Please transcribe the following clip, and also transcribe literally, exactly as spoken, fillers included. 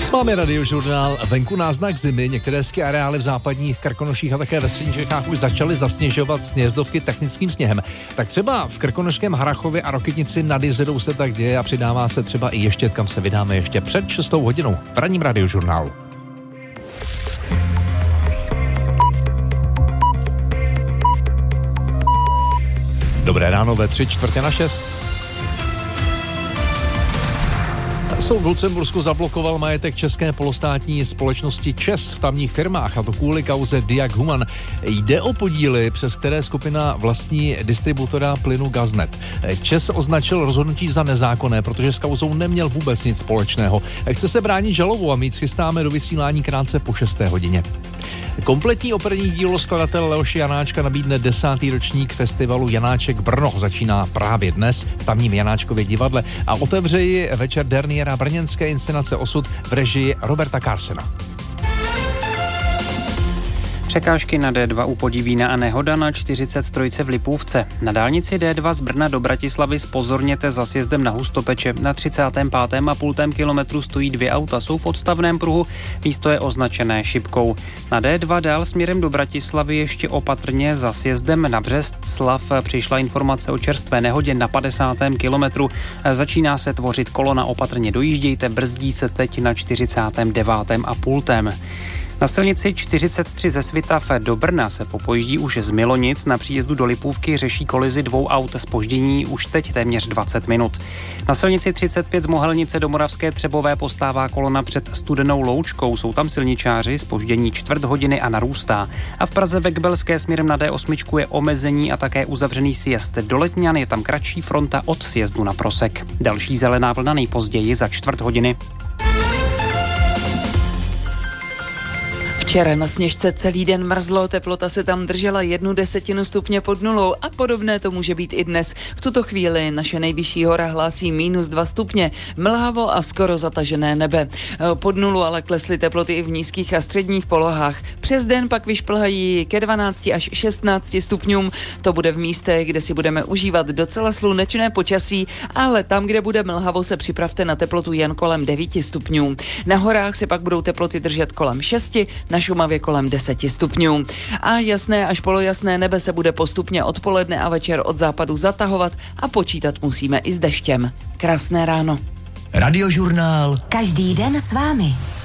Máme radiožurnál, venku náznak zimy, některé ski areály v západních Krkonoších a také ve středních Čechách už začaly zasněžovat snězdovky technickým sněhem. Tak třeba v krkonošském Harrachově a Rokytnici nad Jizerou se tak děje a přidává se třeba i Ještěd, kam se vydáme ještě před šestou hodinou v ranním radiožurnálu. Dobré ráno ve tři čtvrtě na šest. Soud v Lucembursku zablokoval majetek české polostátní společnosti ČEZ v tamních firmách, a to kvůli kauze Diag Human. Jde o podíly, přes které skupina vlastní distributora plynu Gaznet. ČEZ označil rozhodnutí za nezákonné, protože s kauzou neměl vůbec nic společného. Chce se bránit žalobou a my chystáme do vysílání krátce po šesté hodině. Kompletní operní dílo skladatel Leoš Janáčka nabídne desátý ročník festivalu Janáček Brno. Začíná právě dnes v tamním Janáčkově divadle a otevře ji večer derniéra brněnské inscenace Osud v režii Roberta Carsena. Překážky na D dva u Podivína a nehoda na čtyřicet tři v Lipůvce. Na dálnici D dva z Brna do Bratislavy zpozorněte za sjezdem na Hustopeče. Na třicátém pátém a půltém kilometru stojí dvě auta, jsou v odstavném pruhu, místo je označené šipkou. Na D dva dál směrem do Bratislavy ještě opatrně za sjezdem na Břeclav přišla informace o čerstvé nehodě na padesátém kilometru. Začíná se tvořit kolona, opatrně dojíždějte, brzdí se teď na čtyřicátém devátém a půltém. Na silnici čtyřicet tři ze Svitav do Brna se popojíždí už z Milonic. Na příjezdu do Lipůvky řeší kolizi dvou aut, zpoždění už teď téměř dvacet minut. Na silnici třicet pět z Mohelnice do Moravské Třebové postává kolona před Studenou Loučkou. Jsou tam silničáři, zpoždění čtvrt hodiny a narůstá. A v Praze ve Kbelské směrem na D osm je omezení a také uzavřený sjezd do Letňan, je tam kratší fronta od sjezdu na Prosek. Další zelená vlna nejpozději za čtvrt hodiny. Včera na Sněžce celý den mrzlo, teplota se tam držela jednu desetinu stupně pod nulou a podobné to může být i dnes. V tuto chvíli naše nejvyšší hora hlásí mínus dva stupně, mlhavo a skoro zatažené nebe. Pod nulu ale klesly teploty i v nízkých a středních polohách. Přes den pak vyšplhají ke dvanácti až šestnácti stupňům. To bude v místech, kde si budeme užívat docela slunečné počasí, ale tam, kde bude mlhavo, se připravte na teplotu jen kolem devíti stupňů. Na horách se pak budou teploty držet kolem šesti, na Šumavě kolem deseti stupňů. A jasné až polojasné nebe se bude postupně odpoledne a večer od západu zatahovat a počítat musíme i s deštěm. Krásné ráno. Radiožurnál. Každý den s vámi.